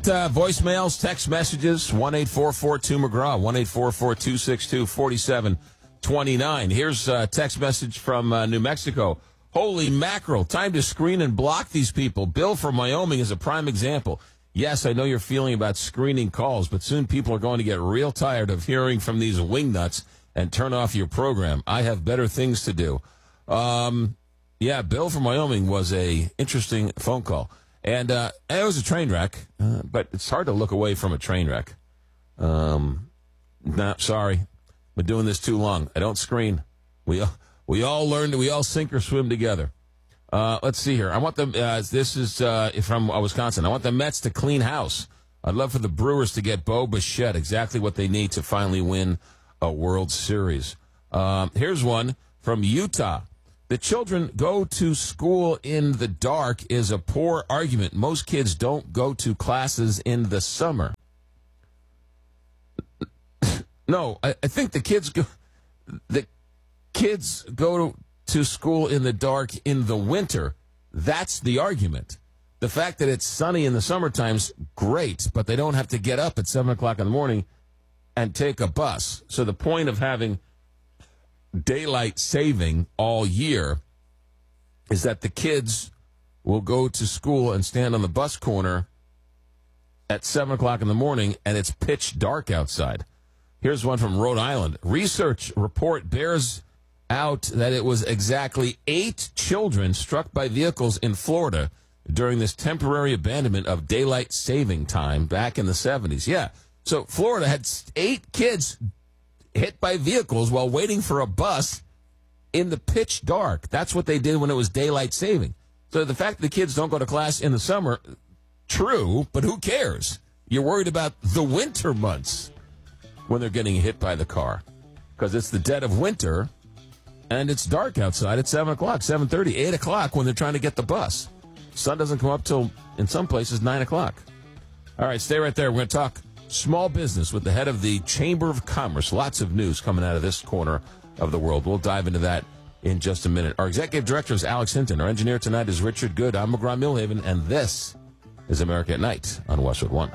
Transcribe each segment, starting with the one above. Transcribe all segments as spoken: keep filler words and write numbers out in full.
got uh, voicemails, text messages, one eight four four two McGraw, one eight four four two six two four seven two nine. Here's a text message from uh, New Mexico. Holy mackerel, time to screen and block these people. Bill from Wyoming is a prime example. Yes, I know you're feeling about screening calls, but soon people are going to get real tired of hearing from these wingnuts and turn off your program. I have better things to do. Um, yeah, Bill from Wyoming was a interesting phone call. And uh, it was a train wreck, uh, but it's hard to look away from a train wreck. Um, nah, sorry. Been doing this too long. I don't screen. We, we all learn, we all sink or swim together. Uh, let's see here. I want them, uh, this is uh, from uh, Wisconsin. I want the Mets to clean house. I'd love for the Brewers to get Bo Bichette, exactly what they need to finally win a World Series. Um, here's one from Utah. The children go to school in the dark is a poor argument. Most kids don't go to classes in the summer. No, I, I think the kids go, the kids go to, to school in the dark in the winter. That's the argument. The fact that it's sunny in the summertime's great, but they don't have to get up at seven o'clock in the morning and take a bus. So the point of having daylight saving all year is that the kids will go to school and stand on the bus corner at seven o'clock in the morning, and it's pitch dark outside. Here's one from Rhode Island. Research report bears out that it was exactly eight children struck by vehicles in Florida during this temporary abandonment of daylight saving time back in the seventies. Yeah, so Florida had eight kids hit by vehicles while waiting for a bus in the pitch dark. That's what they did when it was daylight saving. So the fact that the kids don't go to class in the summer, true, but who cares? You're worried about the winter months when they're getting hit by the car because it's the dead of winter and it's dark outside at seven o'clock, seven thirty, eight o'clock when they're trying to get the bus. Sun doesn't come up till, in some places, nine o'clock. All right, stay right there. We're going to talk small business with the head of the Chamber of Commerce. Lots of news coming out of this corner of the world. We'll dive into that in just a minute. Our executive director is Alex Hinton. Our engineer tonight is Richard Good. I'm McGraw Millhaven, and this is America at Night on Westwood One.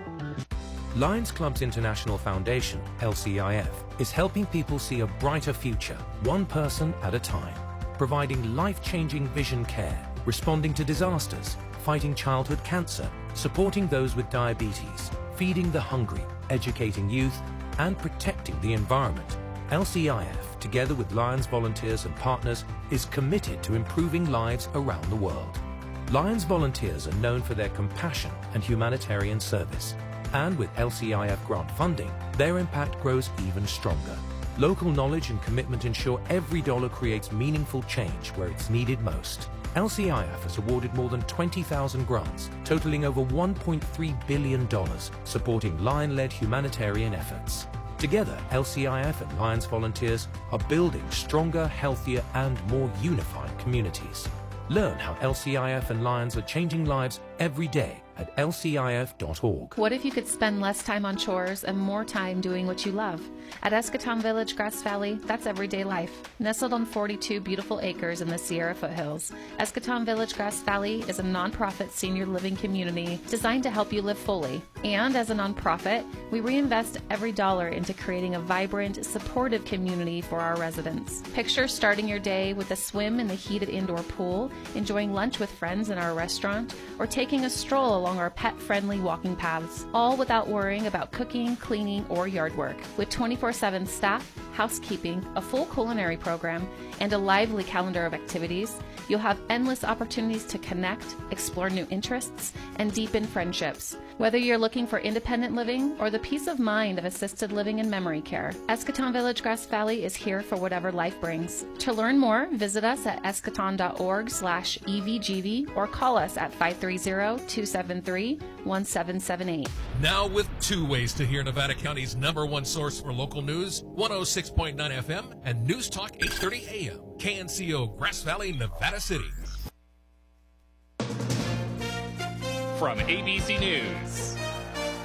Lions Clubs International Foundation, L C I F, is helping people see a brighter future, one person at a time, providing life-changing vision care, responding to disasters, fighting childhood cancer, supporting those with diabetes, feeding the hungry, educating youth, and protecting the environment. L C I F, together with Lions volunteers and partners, is committed to improving lives around the world. Lions volunteers are known for their compassion and humanitarian service. And with L C I F grant funding, their impact grows even stronger. Local knowledge and commitment ensure every dollar creates meaningful change where it's needed most. L C I F has awarded more than twenty thousand grants, totaling over one point three billion dollars, supporting Lion-led humanitarian efforts. Together, L C I F and Lions volunteers are building stronger, healthier, and more unified communities. Learn how L C I F and Lions are changing lives every day at L C I F dot org. What if you could spend less time on chores and more time doing what you love? At Eschaton Village, Grass Valley, that's everyday life. Nestled on forty-two beautiful acres in the Sierra foothills, Eschaton Village, Grass Valley is a nonprofit senior living community designed to help you live fully. And as a nonprofit, we reinvest every dollar into creating a vibrant, supportive community for our residents. Picture starting your day with a swim in the heated indoor pool, enjoying lunch with friends in our restaurant, or taking a stroll along our pet-friendly walking paths, all without worrying about cooking, cleaning, or yard work. With twenty-four seven staff, housekeeping, a full culinary program, and a lively calendar of activities, you'll have endless opportunities to connect, explore new interests, and deepen friendships. Whether you're looking for independent living or the peace of mind of assisted living and memory care, Eschaton Village, Grass Valley is here for whatever life brings. To learn more, visit us at eschaton dot org slash E V G V or call us at five three zero, two seven three, one seven seven eight. Now with two ways to hear Nevada County's number one source for local news, one oh six point nine F M and News Talk eight thirty A M, K N C O, Grass Valley, Nevada City. From A B C News,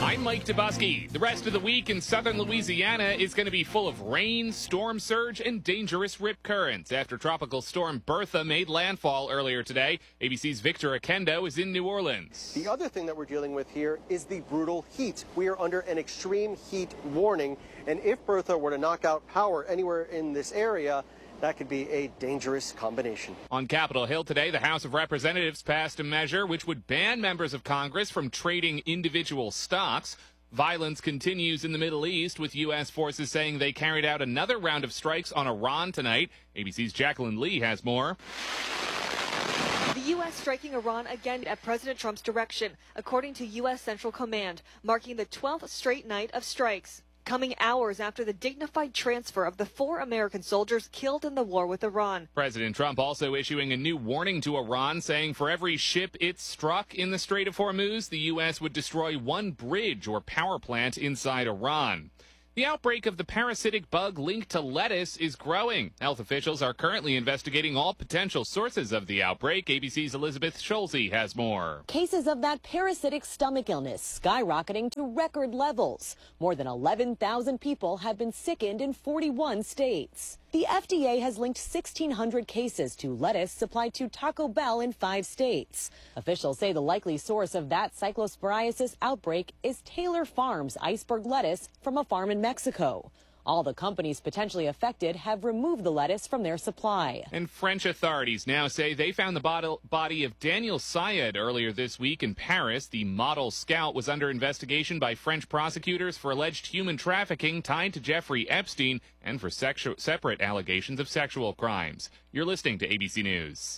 I'm Mike Dubusky. The rest of the week in southern Louisiana is going to be full of rain, storm surge, and dangerous rip currents after Tropical Storm Bertha made landfall earlier today. A B C's Victor Akendo is in New Orleans. The other thing that we're dealing with here is the brutal heat. We are under an extreme heat warning, and if Bertha were to knock out power anywhere in this area, that could be a dangerous combination. On Capitol Hill today, the House of Representatives passed a measure which would ban members of Congress from trading individual stocks. Violence continues in the Middle East, with U S forces saying they carried out another round of strikes on Iran tonight. A B C's Jacqueline Lee has more. The U S striking Iran again at President Trump's direction, according to U S Central Command, marking the twelfth straight night of strikes, coming hours after the dignified transfer of the four American soldiers killed in the war with Iran. President Trump also issuing a new warning to Iran, saying for every ship it struck in the Strait of Hormuz, the U S would destroy one bridge or power plant inside Iran. The outbreak of the parasitic bug linked to lettuce is growing. Health officials are currently investigating all potential sources of the outbreak. A B C's Elizabeth Scholze has more. Cases of that parasitic stomach illness skyrocketing to record levels. More than eleven thousand people have been sickened in forty-one states. The F D A has linked sixteen hundred cases to lettuce supplied to Taco Bell in five states. Officials say the likely source of that cyclosporiasis outbreak is Taylor Farms iceberg lettuce from a farm in Mexico. All the companies potentially affected have removed the lettuce from their supply. And French authorities now say they found the body of Daniel Sayed earlier this week in Paris. The model scout was under investigation by French prosecutors for alleged human trafficking tied to Jeffrey Epstein and for sexu- separate allegations of sexual crimes. You're listening to A B C News.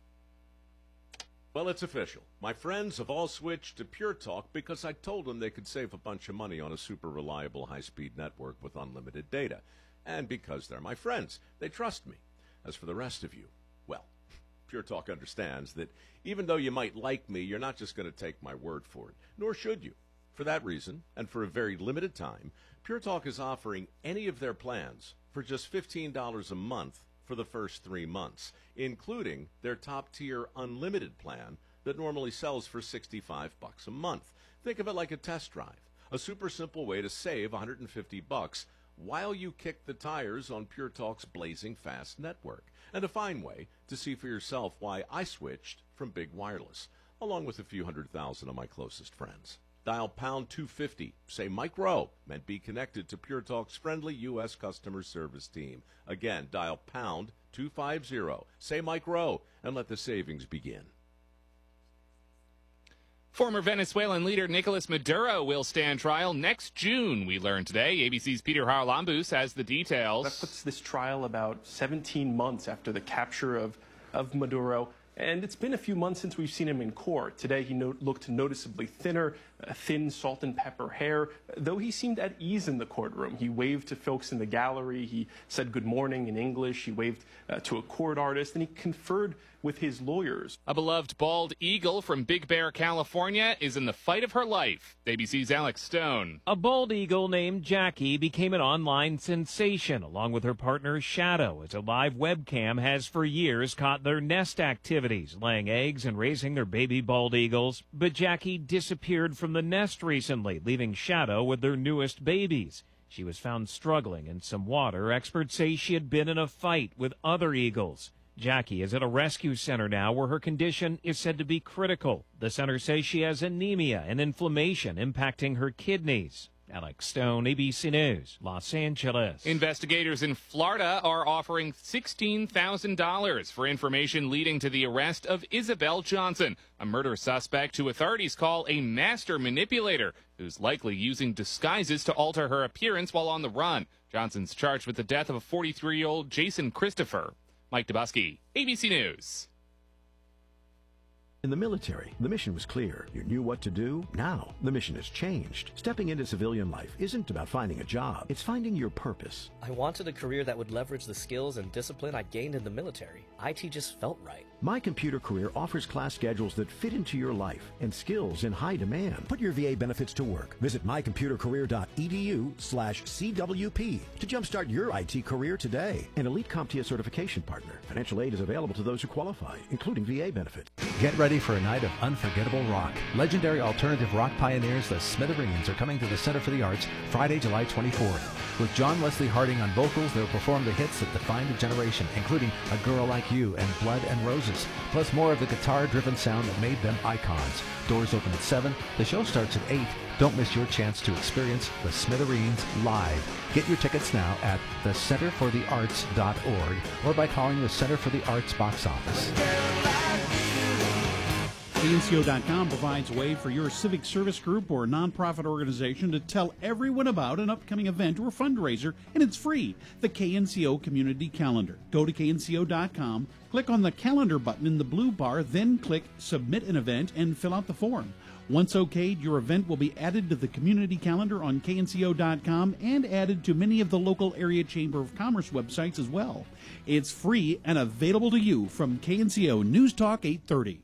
Well, it's official. My friends have all switched to Pure Talk because I told them they could save a bunch of money on a super reliable high-speed network with unlimited data. And because they're my friends, they trust me. As for the rest of you, well, Pure Talk understands that even though you might like me, you're not just going to take my word for it, nor should you. For that reason, and for a very limited time, Pure Talk is offering any of their plans for just fifteen dollars a month for the first three months, including their top-tier unlimited plan that normally sells for sixty-five bucks a month. Think of it like a test drive, a super simple way to save one hundred fifty bucks while you kick the tires on Pure Talk's blazing fast network, and a fine way to see for yourself why I switched from Big Wireless, along with a few hundred thousand of my closest friends. Dial pound two fifty, say Mike Rowe, and be connected to Pure Talk's friendly U S customer service team. Again, dial pound two fifty, say Mike Rowe, and let the savings begin. Former Venezuelan leader Nicolas Maduro will stand trial next June, we learned today. A B C's Peter Haralambous has the details. That puts this trial about seventeen months after the capture of, of Maduro. And it's been a few months since we've seen him in court. Today he no- looked noticeably thinner, uh, thin salt and pepper hair, though he seemed at ease in the courtroom. He waved to folks in the gallery. He said good morning in English. He waved uh, to a court artist, and he conferred with his lawyers. A beloved bald eagle from Big Bear, California is in the fight of her life. A B C's Alex Stone. A bald eagle named Jackie became an online sensation, along with her partner Shadow, as a live webcam has for years caught their nest activities, laying eggs and raising their baby bald eagles. But Jackie disappeared from the nest recently, leaving Shadow with their newest babies. She was found struggling in some water. Experts say she had been in a fight with other eagles. Jackie is at a rescue center now where her condition is said to be critical. The center says she has anemia and inflammation impacting her kidneys. Alex Stone, A B C News, Los Angeles. Investigators in Florida are offering sixteen thousand dollars for information leading to the arrest of Isabel Johnson, a murder suspect who authorities call a master manipulator who's likely using disguises to alter her appearance while on the run. Johnson's charged with the death of a forty-three-year-old Jason Christopher. Mike Dubusky, A B C News. In the military, the mission was clear. You knew what to do. Now, the mission has changed. Stepping into civilian life isn't about finding a job. It's finding your purpose. I wanted a career that would leverage the skills and discipline I gained in the military. I T just felt right. My Computer Career offers class schedules that fit into your life and skills in high demand. Put your V A benefits to work. Visit my computer career dot e d u slash C W P to jumpstart your I T career today. An Elite CompTIA certification partner. Financial aid is available to those who qualify, including V A benefits. Get ready for a night of unforgettable rock. Legendary alternative rock pioneers, the Smithereens, are coming to the Center for the Arts Friday, July twenty-fourth. With John Wesley Harding on vocals, they'll perform the hits that defined a generation, including A Girl Like You and Blood and Roses, plus more of the guitar-driven sound that made them icons. Doors open at seven. The show starts at eight. Don't miss your chance to experience the Smithereens live. Get your tickets now at the center for the arts dot org or by calling the Center for the Arts box office. K N C O dot com provides a way for your civic service group or nonprofit organization to tell everyone about an upcoming event or fundraiser, and it's free. The K N C O Community Calendar. Go to K N C O dot com, click on the calendar button in the blue bar, then click Submit an Event and fill out the form. Once okayed, your event will be added to the community calendar on K N C O dot com and added to many of the local area Chamber of Commerce websites as well. It's free and available to you from K N C O News Talk eight thirty.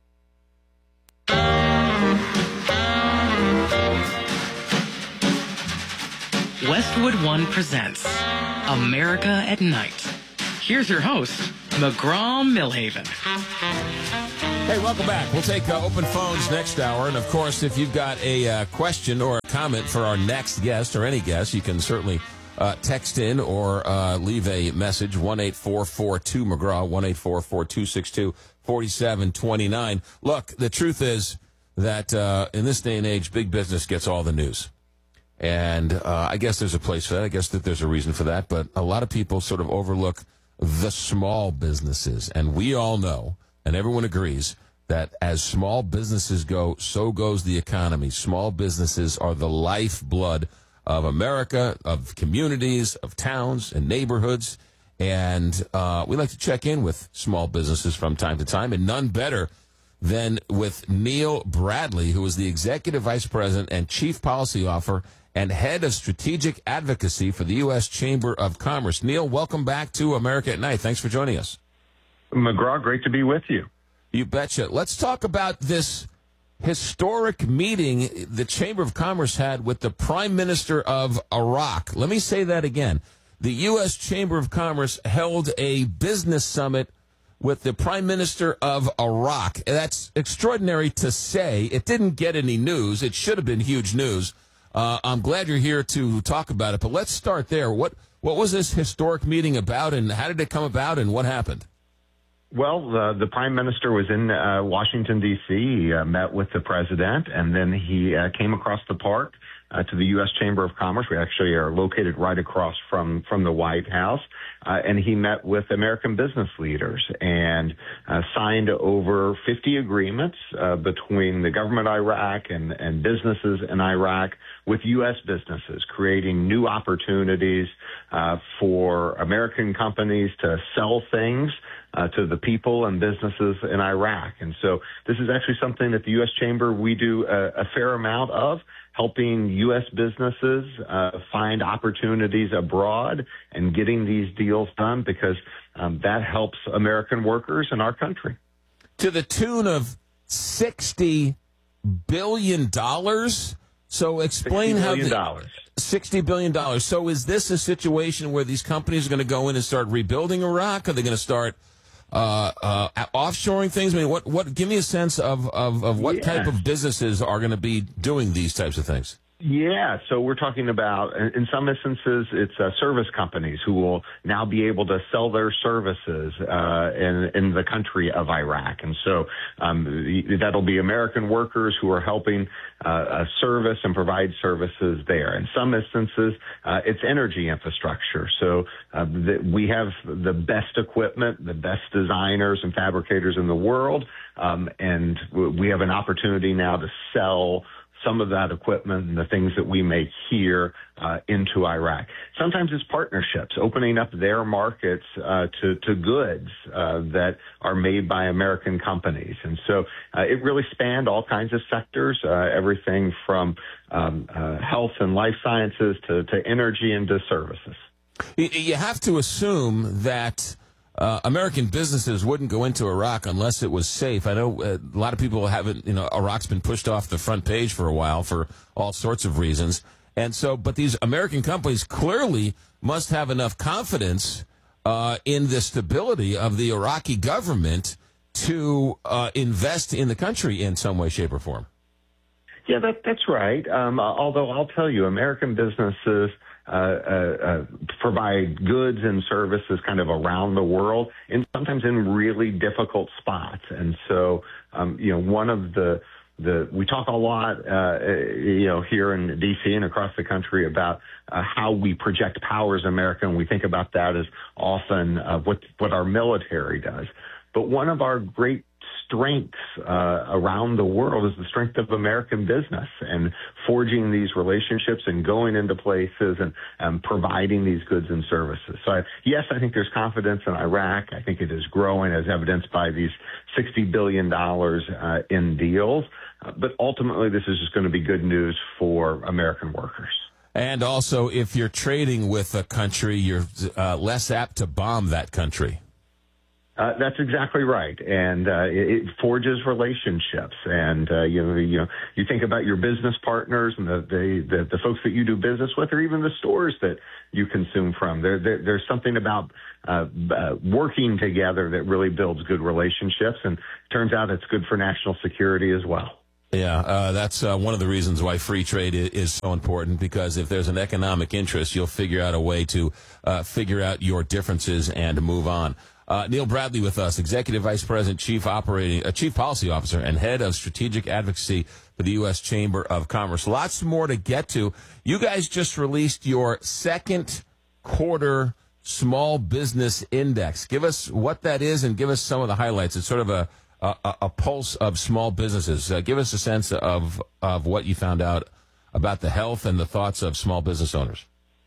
Westwood One presents America at Night. Here's your host, McGraw-Millhaven. Hey, welcome back. We'll take uh, open phones next hour. And, of course, if you've got a uh, question or a comment for our next guest or any guest, you can certainly uh, text in or uh, leave a message, one eight four four two McGraw, one eight four four two six two four seven two nine. Look, the truth is that uh, in this day and age, big business gets all the news. And uh, I guess there's a place for that. I guess that there's a reason for that. But a lot of people sort of overlook the small businesses. And we all know, and everyone agrees, that as small businesses go, so goes the economy. Small businesses are the lifeblood of America, of communities, of towns and neighborhoods. And uh, we like to check in with small businesses from time to time, and none better than with Neil Bradley, who is the Executive Vice President and Chief Policy Officer and Head of Strategic Advocacy for the U S Chamber of Commerce. Neil, welcome back to America at Night. Thanks for joining us. McGraw, great to be with you. You betcha. Let's talk about this historic meeting the Chamber of Commerce had with the Prime Minister of Iraq. Let me say that again. The U S Chamber of Commerce held a business summit with the Prime Minister of Iraq. That's extraordinary to say. It didn't get any news. It should have been huge news. Uh, I'm glad you're here to talk about it, but let's start there. What what was this historic meeting about, and how did it come about, and what happened? Well, uh, the Prime Minister was in uh, Washington, D C He uh, met with the President, and then he uh, came across the park uh, to the U S Chamber of Commerce. We actually are located right across from, from the White House. Uh, and he met with American business leaders and uh, signed over fifty agreements uh, between the government of Iraq and, and businesses in Iraq with U S businesses, creating new opportunities uh, for American companies to sell things uh, to the people and businesses in Iraq. And so this is actually something that the U S Chamber, we do a, a fair amount of, helping U S businesses uh, find opportunities abroad and getting these deals done, because um, that helps American workers in our country. To the tune of sixty billion dollars? So explain how... sixty billion dollars. sixty billion dollars. So is this a situation where these companies are going to go in and start rebuilding Iraq? Are they going to start uh, uh, offshoring things? I mean, what, what, give me a sense of, of, of what yeah. type of businesses are going to be doing these types of things. Yeah, so we're talking about, in some instances, it's uh, service companies who will now be able to sell their services uh, in, in the country of Iraq. And so um, that'll be American workers who are helping uh, service and provide services there. In some instances, uh, it's energy infrastructure. So uh, the, we have the best equipment, the best designers and fabricators in the world, um, and we have an opportunity now to sell some of that equipment and the things that we make here uh, into Iraq. Sometimes it's partnerships, opening up their markets uh, to, to goods uh, that are made by American companies. And so uh, it really spanned all kinds of sectors, uh, everything from um, uh, health and life sciences to, to energy and to services. You have to assume that Uh, American businesses wouldn't go into Iraq unless it was safe. I know uh, a lot of people haven't, you know, Iraq's been pushed off the front page for a while for all sorts of reasons. And so, but these American companies clearly must have enough confidence uh, in the stability of the Iraqi government to uh, invest in the country in some way, shape, or form. Yeah, that, that's right. Um, although I'll tell you, American businesses uh, uh, uh, provide goods and services kind of around the world, and sometimes in really difficult spots. And so, um, you know, one of the the we talk a lot, uh, you know, here in D C and across the country about uh, how we project power as America, and we think about that as often uh, what what our military does. But one of our great strengths uh, around the world is the strength of American business and forging these relationships and going into places and um, providing these goods and services. So, I, yes, I think there's confidence in Iraq. I think it is growing, as evidenced by these sixty billion dollars uh, in deals. Uh, but ultimately, this is just going to be good news for American workers. And also, if you're trading with a country, you're uh, less apt to bomb that country. Uh, that's exactly right, and uh, it, it forges relationships. And uh, you know, you know, you think about your business partners and the, the the the folks that you do business with, or even the stores that you consume from. There, there there's something about uh, uh, working together that really builds good relationships, and turns out it's good for national security as well. Yeah, uh, that's uh, one of the reasons why free trade is, is so important, because if there's an economic interest, you'll figure out a way to uh, figure out your differences and move on. Uh, Neil Bradley with us, Executive Vice President, Chief Operating, uh, Chief Policy Officer, and Head of Strategic Advocacy for the U S Chamber of Commerce. Lots more to get to. You guys just released your second quarter Small Business Index. Give us what that is and give us some of the highlights. It's sort of a a, a pulse of small businesses. Uh, give us a sense of of what you found out about the health and the thoughts of small business owners.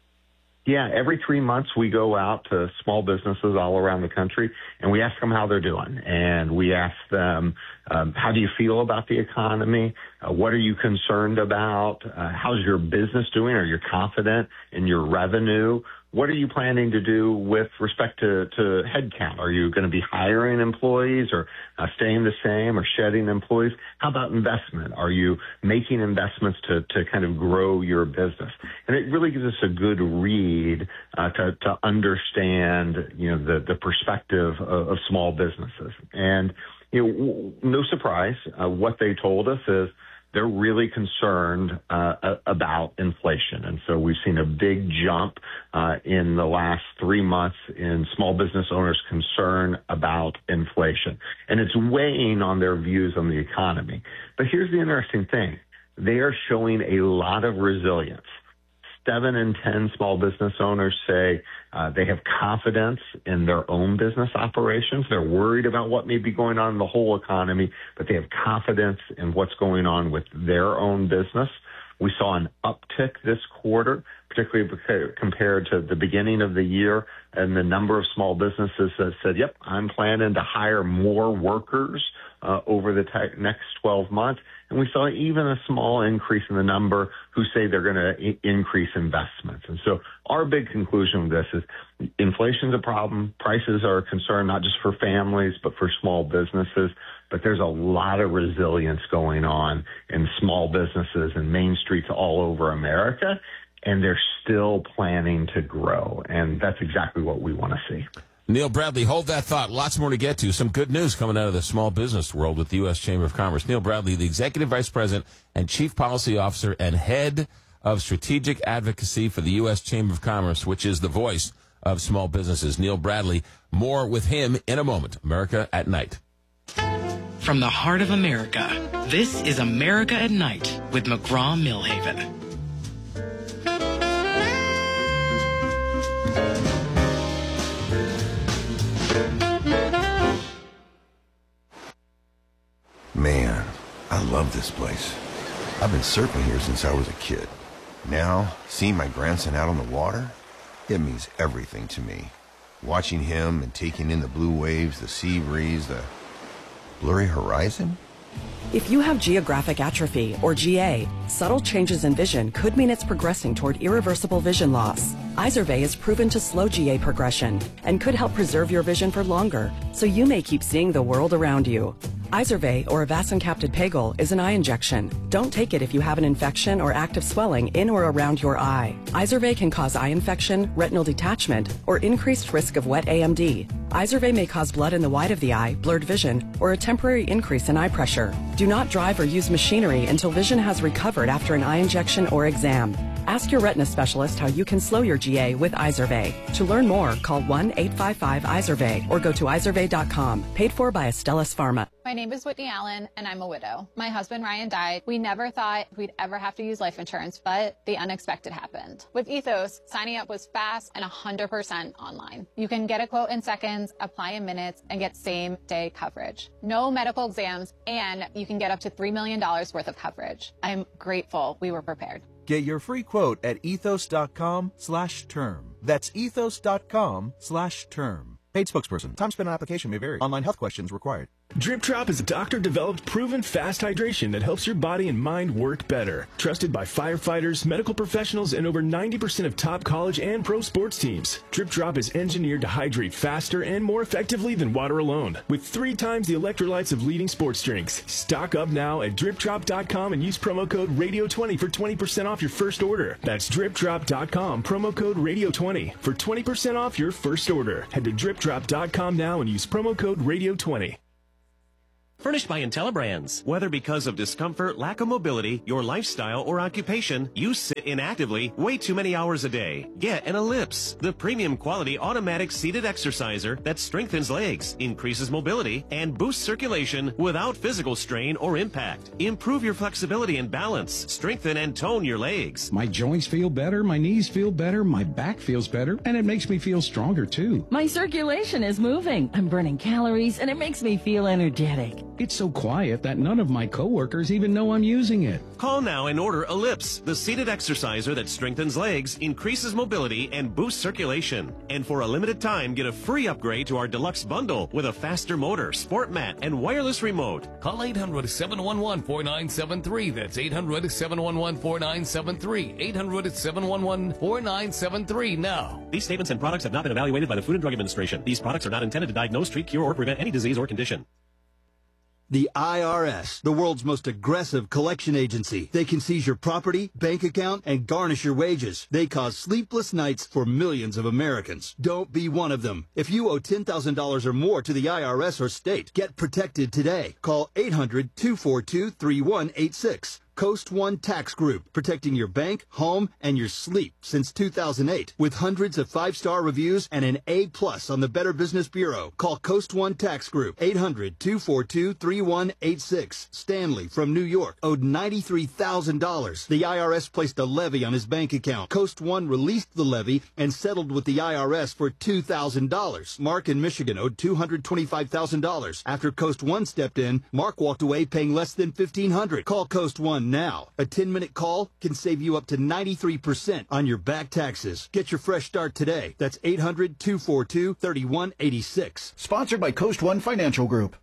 Yeah, every three months we go out to small businesses all around the country, and we ask them how they're doing. And we ask them, um, how do you feel about the economy? Uh, what are you concerned about? Uh, how's your business doing? Are you confident in your revenue? What are you planning to do with respect to, to headcount? Are you going to be hiring employees or uh, staying the same or shedding employees? How about investment? Are you making investments to, to kind of grow your business? And it really gives us a good read uh, to, to understand, you know, the, the perspective of, of small businesses. And, you know, no surprise, uh, what they told us is they're really concerned uh, about inflation. And so we've seen a big jump uh, in the last three months in small business owners' concern about inflation. And it's weighing on their views on the economy. But here's the interesting thing. They are showing a lot of resilience. Seven in ten small business owners say uh, they have confidence in their own business operations. They're worried about what may be going on in the whole economy, but they have confidence in what's going on with their own business. We saw an uptick this quarter, particularly compared to the beginning of the year, and the number of small businesses that said, yep, I'm planning to hire more workers uh, over the te- next twelve months. And we saw even a small increase in the number who say they're going to I- increase investments. And so our big conclusion of this is inflation's a problem. Prices are a concern, not just for families, but for small businesses. But there's a lot of resilience going on in small businesses and main streets all over America, and they're still planning to grow. And that's exactly what we want to see. Neil Bradley, hold that thought. Lots more to get to. Some good news coming out of the small business world with the U S Chamber of Commerce. Neil Bradley, the Executive Vice President and Chief Policy Officer and Head of Strategic Advocacy for the U S Chamber of Commerce, which is the voice of small businesses. Neil Bradley, more with him in a moment. America at Night. From the heart of America, this is America at Night with McGraw-Milhaven. Man, I love this place. I've been surfing here since I was a kid. Now, seeing my grandson out on the water, it means everything to me. Watching him and taking in the blue waves, the sea breeze, the blurry horizon. If you have geographic atrophy, or G A, subtle changes in vision could mean it's progressing toward irreversible vision loss. Izervay is proven to slow G A progression and could help preserve your vision for longer, so you may keep seeing the world around you. Izervay, or avacincaptad pegol, is an eye injection. Don't take it if you have an infection or active swelling in or around your eye. Izervay can cause eye infection, retinal detachment, or increased risk of wet A M D. Izervay may cause blood in the white of the eye, blurred vision, or a temporary increase in eye pressure. Do not drive or use machinery until vision has recovered after an eye injection or exam. Ask your retina specialist how you can slow your G A with Izervay. To learn more, call one eight five five Izervay or go to izervay dot com. Paid for by Astellas Pharma. My name is Whitney Allen, and I'm a widow. My husband Ryan died. We never thought we'd ever have to use life insurance, but the unexpected happened. With Ethos, signing up was fast and one hundred percent online. You can get a quote in seconds, apply in minutes, and get same-day coverage. No medical exams, and you can get up to three million dollars worth of coverage. I'm grateful we were prepared. Get your free quote at ethos.com slash term. That's ethos.com slash term. Paid spokesperson. Time spent on application may vary. Online health questions required. Drip Drop is a doctor-developed, proven fast hydration that helps your body and mind work better. Trusted by firefighters, medical professionals, and over ninety percent of top college and pro sports teams. Drip Drop is engineered to hydrate faster and more effectively than water alone, with three times the electrolytes of leading sports drinks. Stock up now at drip drop dot com and use promo code radio twenty for twenty percent off your first order. That's drip drop dot com, promo code radio twenty for twenty percent off your first order. Head to drip drop dot com now and use promo code radio twenty. Furnished by IntelliBrands. Whether because of discomfort, lack of mobility, your lifestyle, or occupation, you sit inactively way too many hours a day. Get an Ellipse, the premium quality automatic seated exerciser that strengthens legs, increases mobility, and boosts circulation without physical strain or impact. Improve your flexibility and balance. Strengthen and tone your legs. My joints feel better, my knees feel better, my back feels better, and it makes me feel stronger too. My circulation is moving. I'm burning calories, and it makes me feel energetic. It's so quiet that none of my coworkers even know I'm using it. Call now and order Ellipse, the seated exerciser that strengthens legs, increases mobility, and boosts circulation. And for a limited time, get a free upgrade to our deluxe bundle with a faster motor, sport mat, and wireless remote. Call eight hundred, seven one one, four nine seven three. That's eight hundred, seven one one, four nine seven three. eight hundred, seven one one, four nine seven three now. These statements and products have not been evaluated by the Food and Drug Administration. These products are not intended to diagnose, treat, cure, or prevent any disease or condition. The I R S, the world's most aggressive collection agency. They can seize your property, bank account, and garnish your wages. They cause sleepless nights for millions of Americans. Don't be one of them. If you owe ten thousand dollars or more to the I R S or state, get protected today. Call eight hundred, two four two, three one eight six. Coast One Tax Group, protecting your bank, home, and your sleep since two thousand eight. With hundreds of five-star reviews and an A plus on the Better Business Bureau. Call Coast One Tax Group, eight hundred, two four two, three one eight six. Stanley from New York owed ninety-three thousand dollars. The I R S placed a levy on his bank account. Coast One released the levy and settled with the I R S for two thousand dollars. Mark in Michigan owed two hundred twenty-five thousand dollars. After Coast One stepped in, Mark walked away paying less than fifteen hundred dollars. Call Coast One now. A ten-minute call can save you up to ninety-three percent on your back taxes. Get your fresh start today. That's eight hundred, two four two, three one eight six. Sponsored by Coast One Financial Group.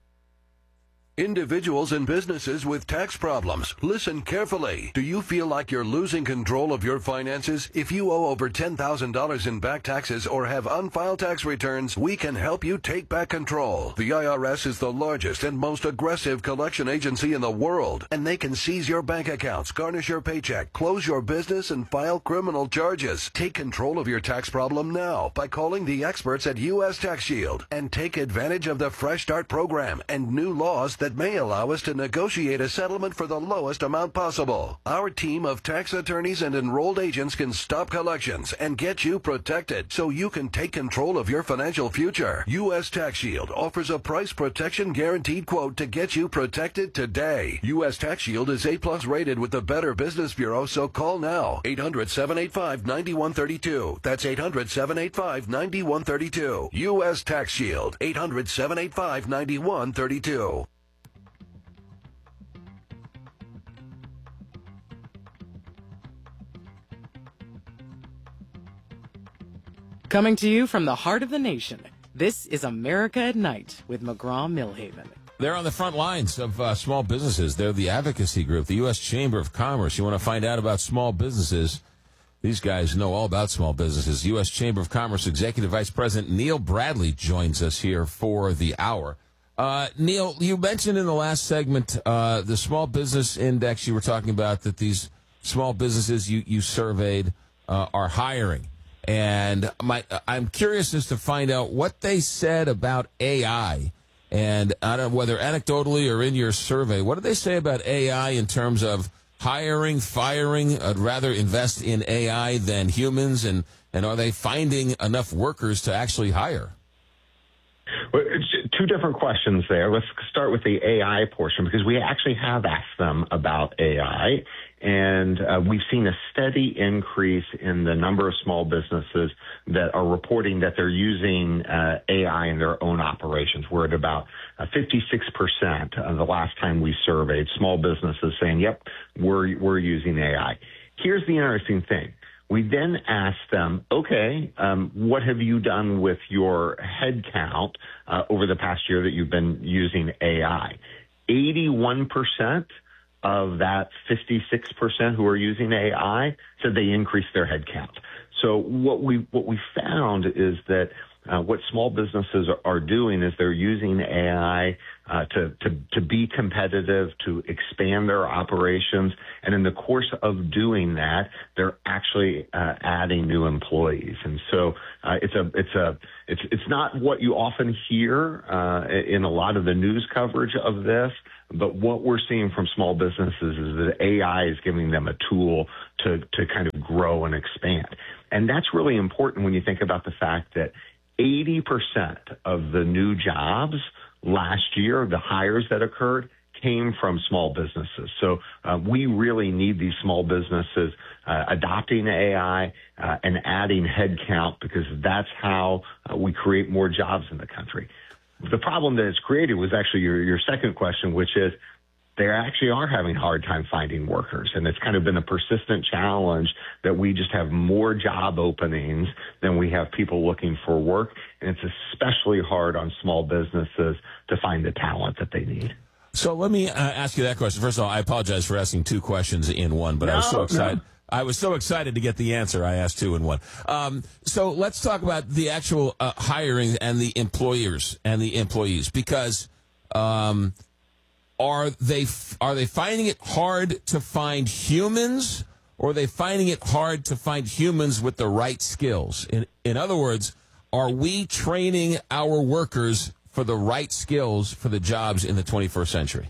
Individuals and businesses with tax problems, listen carefully. Do you feel like you're losing control of your finances? If you owe over ten thousand dollars in back taxes or have unfiled tax returns, we can help you take back control. The I R S is the largest and most aggressive collection agency in the world, and they can seize your bank accounts, garnish your paycheck, close your business, and file criminal charges. Take control of your tax problem now by calling the experts at U S Tax Shield and take advantage of the Fresh Start program and new laws that may allow us to negotiate a settlement for the lowest amount possible. Our team of tax attorneys and enrolled agents can stop collections and get you protected so you can take control of your financial future. U S Tax Shield offers a price protection guaranteed quote to get you protected today. U S Tax Shield is A plus rated with the Better Business Bureau, so call now. eight hundred, seven eight five, nine one three two. That's eight hundred, seven eight five, nine one three two. U S Tax Shield. eight hundred, seven eight five, nine one three two. Coming to you from the heart of the nation, this is America at Night with McGraw-Millhaven. They're on the front lines of uh, small businesses. They're the advocacy group, the U S Chamber of Commerce. You want to find out about small businesses? These guys know all about small businesses. U S Chamber of Commerce Executive Vice President Neil Bradley joins us here for the hour. Uh, Neil, you mentioned in the last segment uh, the small business index. You were talking about that these small businesses you, you surveyed uh, are hiring. And my, I'm curious as to find out what they said about A I. And I don't know whether anecdotally or in your survey, what did they say about A I in terms of hiring, firing? I'd rather invest in A I than humans. And, and are they finding enough workers to actually hire? Well, it's two different questions there. Let's start with the A I portion, because we actually have asked them about A I, and uh, we've seen a steady increase in the number of small businesses that are reporting that they're using uh, A I in their own operations. We're at about uh, fifty-six percent of the last time we surveyed small businesses saying, yep, we're, we're using A I. Here's the interesting thing. We then asked them, okay, um, what have you done with your head count uh, over the past year that you've been using A I? eighty-one percent of that fifty-six percent who are using A I said they increased their head count. So what we what we found is that uh, what small businesses are, are doing is they're using A I uh, to, to to be competitive, to expand their operations, and in the course of doing that, they're actually uh, adding new employees. And so uh, it's a it's a it's it's not what you often hear uh, in a lot of the news coverage of this. But what we're seeing from small businesses is that A I is giving them a tool to, to kind of grow and expand. And that's really important when you think about the fact that eighty percent of the new jobs last year, the hires that occurred, came from small businesses. So uh, we really need these small businesses uh, adopting A I uh, and adding headcount, because that's how uh, we create more jobs in the country. The problem that it's created was actually your, your second question, which is they actually are having a hard time finding workers. And it's kind of been a persistent challenge that we just have more job openings than we have people looking for work. And it's especially hard on small businesses to find the talent that they need. So let me uh, ask you that question. First of all, I apologize for asking two questions in one, but no, I was so excited. No. I was so excited to get the answer. I asked two in one. Um, so let's talk about the actual uh, hiring and the employers and the employees, because um, are they are they finding it hard to find humans, or are they finding it hard to find humans with the right skills? In in other words, are we training our workers for the right skills for the jobs in the twenty-first century?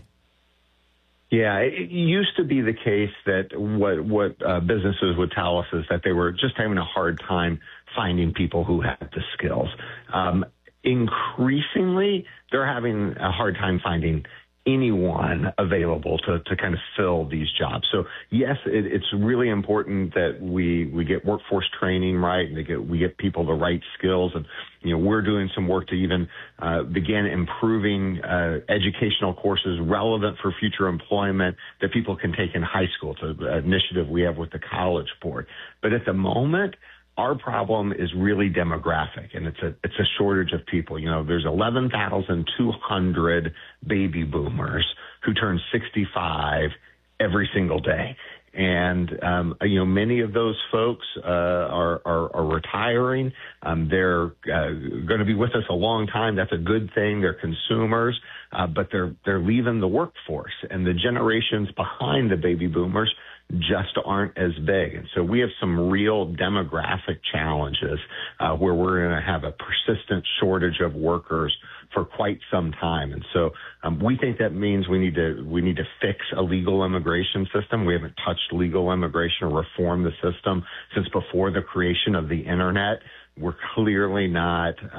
Yeah, it used to be the case that what what uh, businesses would tell us is that they were just having a hard time finding people who had the skills. Um, increasingly, they're having a hard time finding anyone available to, to kind of fill these jobs. So yes, it, it's really important that we, we get workforce training right, and they get, we get people the right skills. And, you know, we're doing some work to even uh, begin improving uh, educational courses relevant for future employment that people can take in high school, to the initiative we have with the College Board. But at the moment, our problem is really demographic, and it's a it's a shortage of people. You know, there's eleven thousand two hundred baby boomers who turn sixty-five every single day. And, um, you know, many of those folks uh, are, are, are retiring. Um, they're uh, going to be with us a long time. That's a good thing. They're consumers, uh, but they're they're leaving the workforce. And the generations behind the baby boomers just aren't as big. And so we have some real demographic challenges uh, where we're going to have a persistent shortage of workers for quite some time. And so um, we think that means we need to we need to fix a legal immigration system. We haven't touched legal immigration or reformed the system since before the creation of the Internet. We're clearly not uh,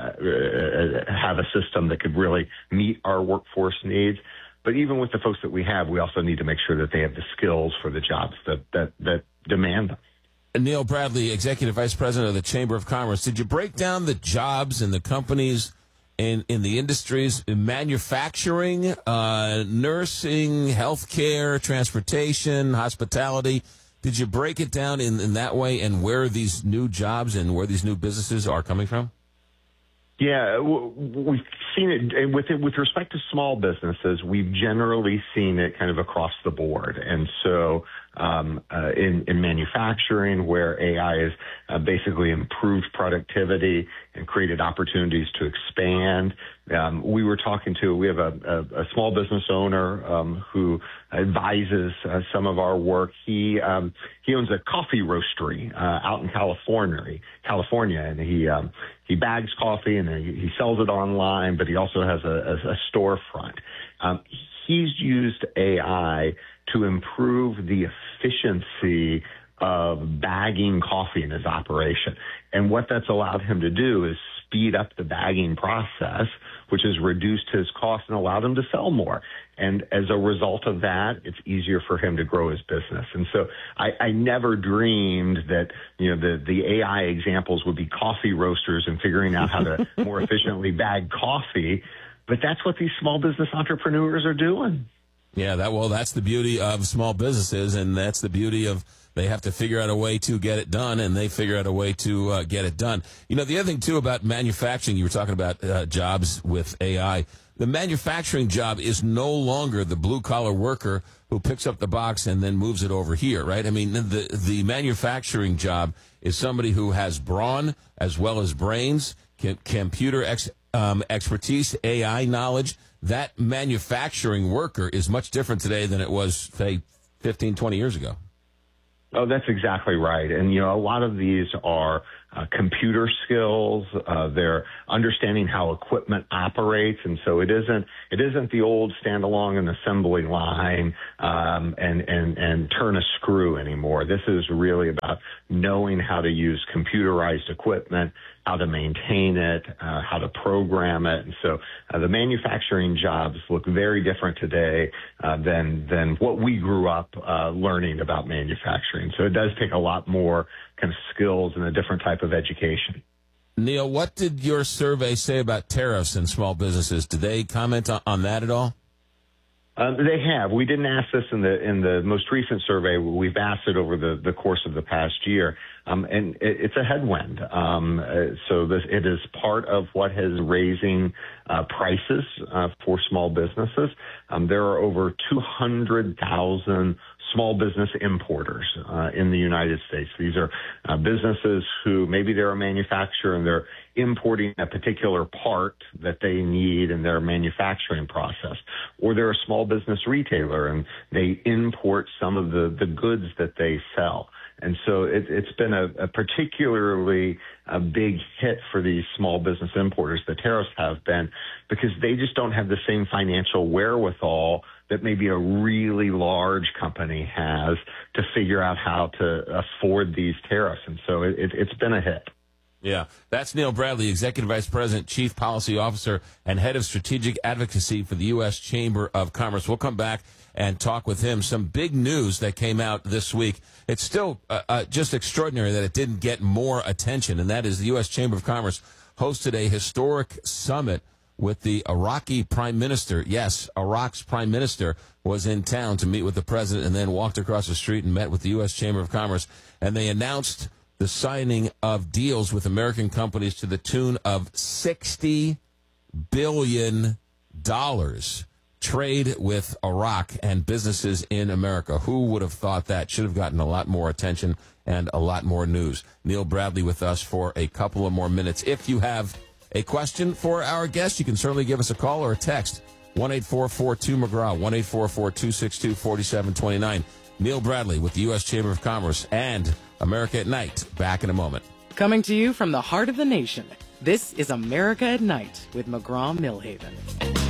uh, have a system that could really meet our workforce needs. But even with the folks that we have, we also need to make sure that they have the skills for the jobs that, that, that demand them. Neil Bradley, Executive Vice President of the Chamber of Commerce. Did you break down the jobs and the companies in, in the industries, in manufacturing, uh, nursing, healthcare, transportation, hospitality? Did you break it down in, in that way, and where these new jobs and where these new businesses are coming from? Yeah, we've seen it with it, with respect to small businesses. We've generally seen it kind of across the board, and so um, uh, in, in manufacturing, where A I has uh, basically improved productivity and created opportunities to expand. Um, we were talking to, we have a, a, a small business owner um, who advises uh, some of our work. He um, he owns a coffee roastery uh, out in California, California, and he um, he bags coffee and he, he sells it online, but he also has a, a, a storefront. Um, he's used A I to improve the efficiency of bagging coffee in his operation. And what that's allowed him to do is speed up the bagging process, which has reduced his costs and allowed him to sell more. And as a result of that, it's easier for him to grow his business. And so I, I never dreamed that, you know, the, the A I examples would be coffee roasters and figuring out how to more efficiently bag coffee. But that's what these small business entrepreneurs are doing. Yeah, that well, that's the beauty of small businesses, and that's the beauty of they have to figure out a way to get it done, and they figure out a way to uh, get it done. You know, the other thing, too, about manufacturing, you were talking about uh, jobs with A I. The manufacturing job is no longer the blue-collar worker who picks up the box and then moves it over here, right? I mean, the the manufacturing job is somebody who has brawn as well as brains, com- computer ex- um, expertise, A I knowledge. That manufacturing worker is much different today than it was, say, fifteen, twenty years ago. Oh, that's exactly right. And, you know, a lot of these are uh, computer skills. Uh, they're understanding how equipment operates. And so it isn't, it isn't the old stand along an assembly line, um, and, and, and turn a screw anymore. This is really about knowing how to use computerized equipment, how to maintain it, uh, how to program it. And so uh, the manufacturing jobs look very different today uh, than than what we grew up uh, learning about manufacturing. So it does take a lot more kind of skills and a different type of education. Neil, what did your survey say about tariffs in small businesses? Did they comment on, on that at all? Uh, they have. We didn't ask this in the in the most recent survey. We've asked it over the, the course of the past year, um, and it, it's a headwind. Um, uh, so this, it is part of what has raising uh, prices uh, for small businesses. Um, there are over two hundred thousand small business importers uh, in the United States. These are uh, businesses who maybe they're a manufacturer and they're importing a particular part that they need in their manufacturing process, or they're a small business retailer and they import some of the, the goods that they sell. And so it, it's been a, a particularly a big hit for these small business importers, the tariffs have been, because they just don't have the same financial wherewithal that maybe a really large company has to figure out how to afford these tariffs. And so it, it, it's been a hit. Yeah, that's Neil Bradley, Executive Vice President, Chief Policy Officer, and Head of Strategic Advocacy for the U S Chamber of Commerce. We'll come back and talk with him. Some big news that came out this week. It's still uh, uh, just extraordinary that it didn't get more attention, and that is the U S Chamber of Commerce hosted a historic summit with the Iraqi Prime Minister. Yes, Iraq's Prime Minister was in town to meet with the president and then walked across the street and met with the U S Chamber of Commerce, and they announced the signing of deals with American companies to the tune of sixty billion dollars. Trade with Iraq and businesses in America. Who would have thought that? Should have gotten a lot more attention and a lot more news. Neil Bradley with us for a couple of more minutes. If you have a question for our guest, you can certainly give us a call or a text. one eight four four two McGraw, one eight four four two six two four seven two nine. Neil Bradley with the U S Chamber of Commerce and America at Night. Back in a moment. Coming to you from the heart of the nation, this is America at Night with McGraw Millhaven.